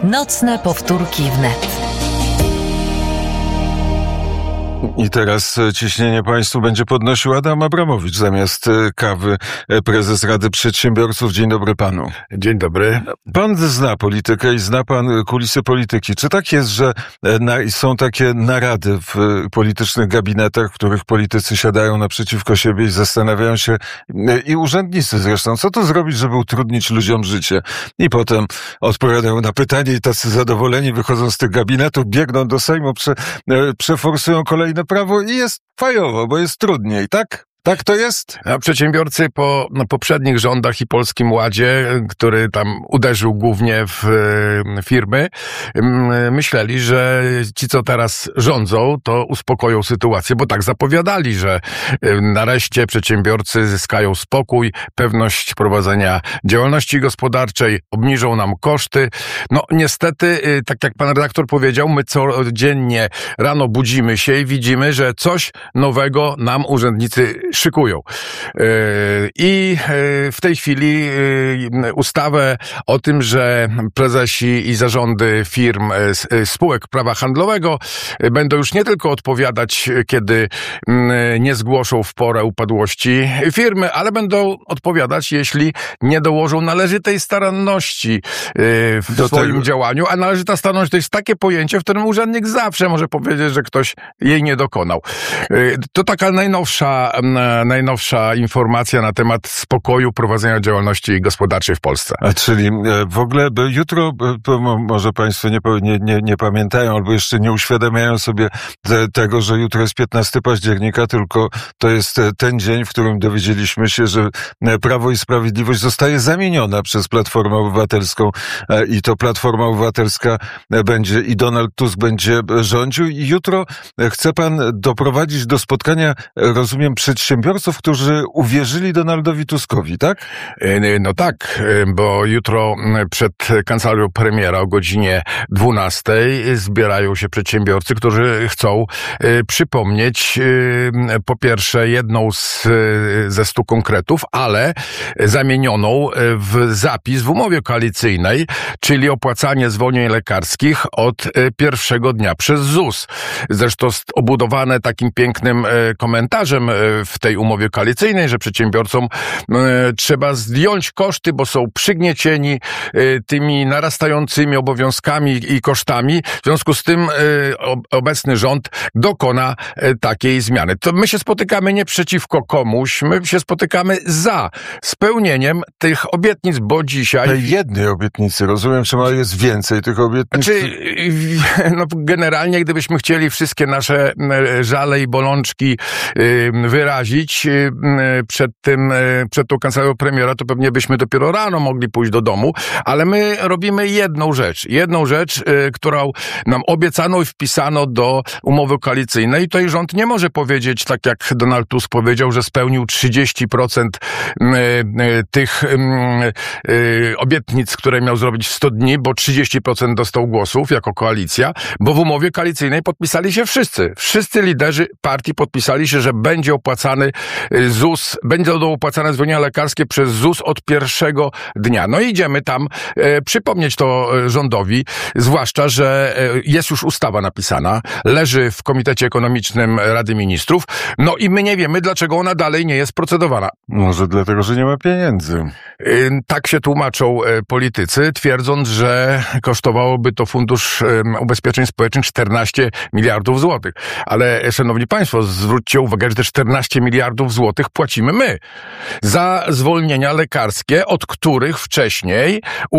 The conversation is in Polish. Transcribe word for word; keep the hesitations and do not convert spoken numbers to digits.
Nocne powtórki wnet. I teraz ciśnienie państwu będzie podnosił Adam Abramowicz zamiast kawy, prezes Rady Przedsiębiorców. Dzień dobry panu. Dzień dobry. Pan zna politykę i zna pan kulisy polityki. Czy tak jest, że na, są takie narady w politycznych gabinetach, w których politycy siadają naprzeciwko siebie i zastanawiają się, i urzędnicy zresztą, co tu zrobić, żeby utrudnić ludziom życie? I potem odpowiadają na pytanie i tacy zadowoleni wychodzą z tych gabinetów, biegną do Sejmu, prze, przeforsują kolejne prawo i jest fajowo, bo jest trudniej, tak? Tak to jest? A przedsiębiorcy po no, poprzednich rządach i Polskim Ładzie, który tam uderzył głównie w y, firmy, y, myśleli, że ci, co teraz rządzą, to uspokoją sytuację, bo tak zapowiadali, że y, nareszcie przedsiębiorcy zyskają spokój, pewność prowadzenia działalności gospodarczej, obniżą nam koszty. No niestety, y, tak jak pan redaktor powiedział, my codziennie rano budzimy się i widzimy, że coś nowego nam urzędnicy szykują. I w tej chwili ustawę o tym, że prezesi i zarządy firm, spółek prawa handlowego będą już nie tylko odpowiadać, kiedy nie zgłoszą w porę upadłości firmy, ale będą odpowiadać, jeśli nie dołożą należytej staranności w Do swoim tego. działaniu, a należyta staranność to jest takie pojęcie, w którym urzędnik zawsze może powiedzieć, że ktoś jej nie dokonał. To taka najnowsza najnowsza informacja na temat spokoju prowadzenia działalności gospodarczej w Polsce. A czyli w ogóle jutro, może państwo nie, nie, nie, nie pamiętają albo jeszcze nie uświadamiają sobie te, tego, że jutro jest piętnastego października, tylko to jest ten dzień, w którym dowiedzieliśmy się, że Prawo i Sprawiedliwość zostaje zamieniona przez Platformę Obywatelską i to Platforma Obywatelska będzie i Donald Tusk będzie rządził i jutro chce pan doprowadzić do spotkania, rozumiem, przedsiębiorców, którzy uwierzyli Donaldowi Tuskowi, tak? No tak, bo jutro przed kancelarią premiera o godzinie dwunastej zbierają się przedsiębiorcy, którzy chcą przypomnieć po pierwsze jedną z, ze stu konkretów, ale zamienioną w zapis w umowie koalicyjnej, czyli opłacanie zwolnień lekarskich od pierwszego dnia przez Z U S. Zresztą obudowane takim pięknym komentarzem w tej umowie koalicyjnej, że przedsiębiorcom e, trzeba zdjąć koszty, bo są przygniecieni e, tymi narastającymi obowiązkami i kosztami. W związku z tym e, obecny rząd dokona e, takiej zmiany. To my się spotykamy nie przeciwko komuś, my się spotykamy za spełnieniem tych obietnic, bo dzisiaj... Tej jednej obietnicy, rozumiem, że jest więcej tych obietnic. Znaczy, no, generalnie, gdybyśmy chcieli wszystkie nasze żale i bolączki e, wyrazić przed tym, przed tą kancelarią premiera, to pewnie byśmy dopiero rano mogli pójść do domu, ale my robimy jedną rzecz. Jedną rzecz, którą nam obiecano i wpisano do umowy koalicyjnej. I tutaj rząd nie może powiedzieć, tak jak Donald Tusk powiedział, że spełnił trzydzieści procent tych obietnic, które miał zrobić w sto dni, bo trzydzieści procent dostał głosów jako koalicja, bo w umowie koalicyjnej podpisali się wszyscy. Wszyscy liderzy partii podpisali się, że będzie opłacany Z U S, będą opłacane zwolnienia lekarskie przez Z U S od pierwszego dnia. No i idziemy tam e, przypomnieć to rządowi, zwłaszcza, że e, jest już ustawa napisana, leży w Komitecie Ekonomicznym Rady Ministrów, no i my nie wiemy, dlaczego ona dalej nie jest procedowana. Może dlatego, że nie ma pieniędzy. E, tak się tłumaczą e, politycy, twierdząc, że kosztowałoby to Fundusz e, Ubezpieczeń Społecznych czternaście miliardów złotych. Ale, szanowni państwo, zwróćcie uwagę, że te czternaście miliardów złotych płacimy my za zwolnienia lekarskie, od których wcześniej